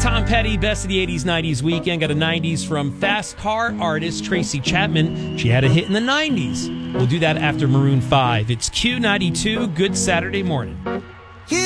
Tom Petty, best of the 80s, 90s weekend. Got a 90s from fast car artist Tracy Chapman. She had a hit in the 90s. We'll do that after Maroon 5. It's Q92. Good Saturday morning.